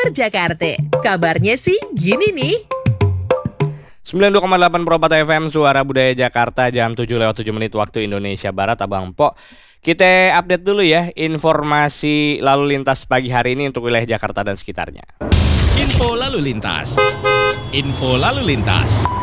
Kabar Jakarta. Kabarnya sih gini nih. 92,8 Pro 4 FM Suara Budaya Jakarta, jam 7:07 waktu Indonesia Barat. Abang Po, kita update dulu ya informasi lalu lintas pagi hari ini untuk wilayah Jakarta dan sekitarnya. Info lalu lintas.